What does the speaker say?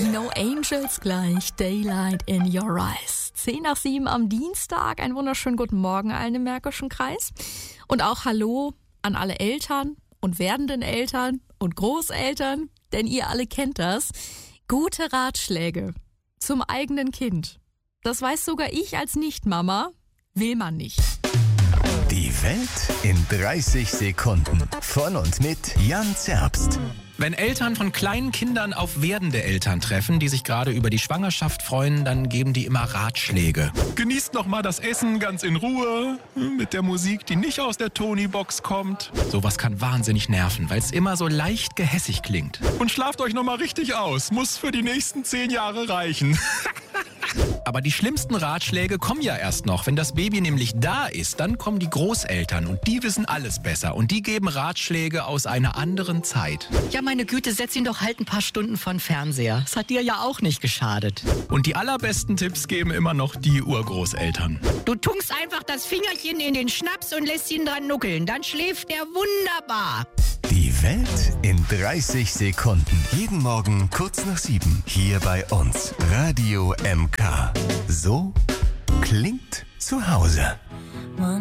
No Angels gleich, Daylight in Your Eyes. 6:10 am Dienstag, einen wunderschönen guten Morgen allen im Märkischen Kreis. Und auch Hallo an alle Eltern und werdenden Eltern und Großeltern, denn ihr alle kennt das. Gute Ratschläge zum eigenen Kind. Das weiß sogar ich als Nicht-Mama, will man nicht. Die Welt in 30 Sekunden. Von und mit Jan Zerbst. Wenn Eltern von kleinen Kindern auf werdende Eltern treffen, die sich gerade über die Schwangerschaft freuen, dann geben die immer Ratschläge. Genießt noch mal das Essen ganz in Ruhe, mit der Musik, die nicht aus der Tony-Box kommt. Sowas kann wahnsinnig nerven, weil es immer so leicht gehässig klingt. Und schlaft euch noch mal richtig aus, muss für die nächsten 10 Jahre reichen. Aber die schlimmsten Ratschläge kommen ja erst noch. Wenn das Baby nämlich da ist, dann kommen die Großeltern und die wissen alles besser. Und die geben Ratschläge aus einer anderen Zeit. Ja, meine Güte, setz ihn doch halt ein paar Stunden vor den Fernseher. Das hat dir ja auch nicht geschadet. Und die allerbesten Tipps geben immer noch die Urgroßeltern. Du tunkst einfach das Fingerchen in den Schnaps und lässt ihn dran nuckeln. Dann schläft er wunderbar. Die Welt in 30 Sekunden. Jeden Morgen kurz nach 7. Hier bei uns. Radio MK. So klingt zu Hause.